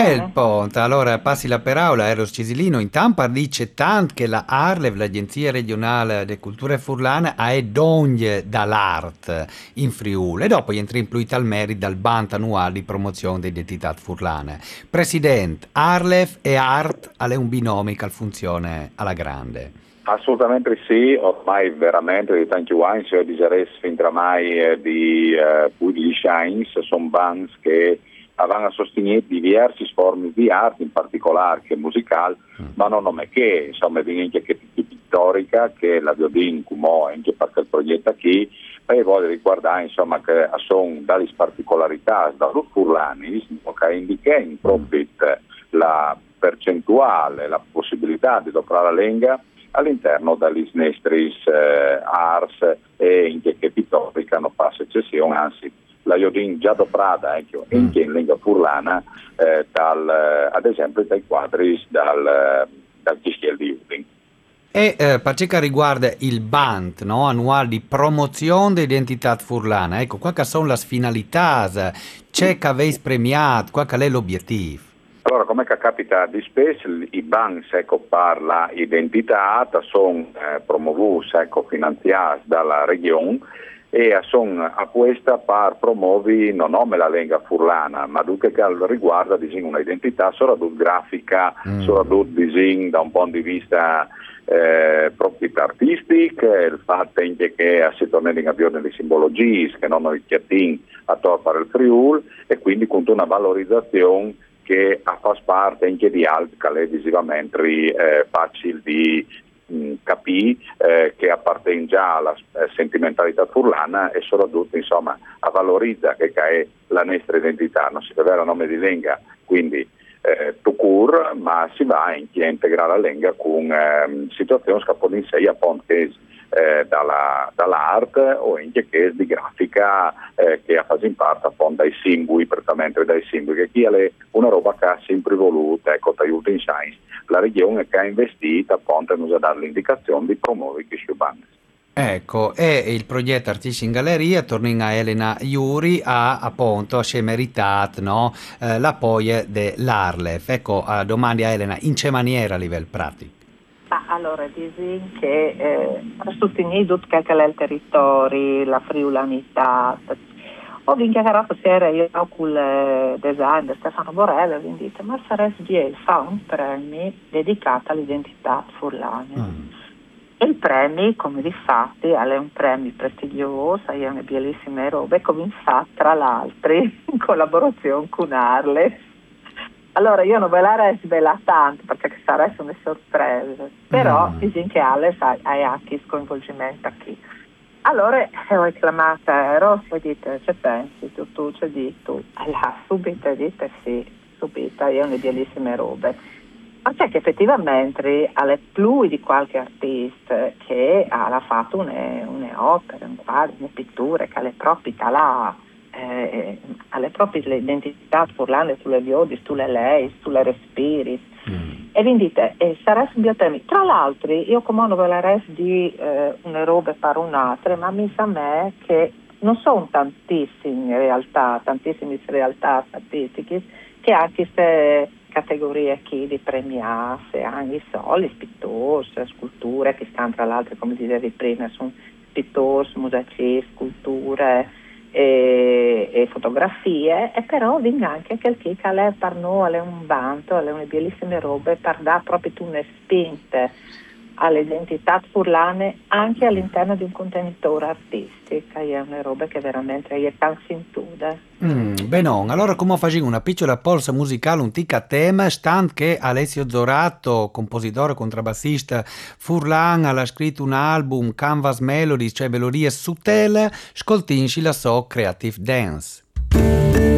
Il ponte, allora passi la parola a Eros Cisilino. Intanto dice tanto che la ARLEV, l'Agenzia Regionale di Cultura Furlana, ha d'ogni dall'arte in Friuli e dopo entra in pluita al merito dal bando annuale di promozione dell'identità furlane. Presidente, ARLEV e Art è un binomio che funziona alla grande. Assolutamente sì, ormai veramente di tanti anni, cioè di Jerez fin tramai di Pugli Shines, sono bands che avevano sostenuto diverse forme di arte, in particolare che musicale, ma non è che, insomma, è anche che pittorica, che la violin, come anche perché il progetto qui, e voglio riguardare, insomma, che sono dalle particolarità, dallo furlani, che indica in profit la percentuale, la possibilità di operare la lenga all'interno degli snestris ars e in che pittorica non fa eccezione, anzi la Iodin già doprata anche in lingua furlana ad esempio dai quadri dal Chischiel di Udin. E per ciò che riguarda il band, no, annuale di promozione dell'identità furlana, ecco, qua che sono le finalità, c'è che avete premiato, qua che è l'obiettivo? Allora, come capita di spesso, i banks per l'identità sono promovuti, finanziati dalla regione e sono apposta per promuovere non nome la lingua furlana, ma dunque che riguarda una identità soprattutto grafica, soprattutto da un punto di vista proprio artistico, il fatto anche che si torna in abbiamo delle simbologie che non hanno il chiattino a tornare il Friuli e quindi con una valorizzazione che fa parte anche di altri che è visivamente facile di capire che appartiene già alla sentimentalità furlana e soprattutto insomma a valorizza che è la nostra identità, non si deve avere nome di lenga, quindi tout court, ma si va anche a integrare la lenga con situazioni che possono essere appunto dall'arte o anche che di grafica che fa parte appunto dai simboli, prettamente dai simboli, che chi è una roba che ha sempre voluto, ecco, aiuto in science. La regione che ha investito appunto non ha dato l'indicazione di promuovere questi bandi. Ecco, e il progetto Artisti in Galleria, torna a Elena Iuri, ha appunto meritato, no, l'appoggio dell'Arlef. Ecco, domandi a Elena, in che maniera a livello pratico? Allora, dici che ha sostenuto tutto che è il territorio, la friulanità. Ho vinto che era io con il designer Stefano Borello, ho detto, ma sarebbe bien fa un premio dedicato all'identità furlana. E il premio, come difatti, è un premio prestigioso, è una bellissima roba, come infatti, tra l'altro, in collaborazione con Arle. Allora, io non ve la svela tanto, perché sarebbe una sorpresa, però dicono che Arle ha anche il coinvolgimento qui. Allora, ho chiamato Eros e ho detto, che pensi tu, c'è di tu? Allora, subito ho detto sì, subito, è una bellissima roba. Ma c'è che effettivamente alle più di qualche artista che ha fatto un'opera, un quadro, una pittura che alle proprie alle proprie identità furlane sulle liodi, sulle lei, sulle respiri. E vi dite, sarà su biotemi. Tra l'altro, io come non ve la res di una roba per un'altra, ma mi sa me che non sono tantissime realtà statistiche che anche se categorie qui di premiarsi, anche soli, pittori, sculture che stanno tra l'altro, come dicevi prima, sono pittori, musicisti, sculture e fotografie, e però venga anche quel che è per noi è un vanto, è una bellissima roba per dare proprio una spinta alle identità furlane anche all'interno di un contenitore artistico, è una roba che veramente è tan sintuda. Benon, allora come facciamo una piccola pausa musicale, un tic a tema, stand che Alessio Zorato, compositore e contrabbassista furlan, ha scritto un album, Canvas Melodies, cioè melodie su tela, ascoltinci la so Creative Dance.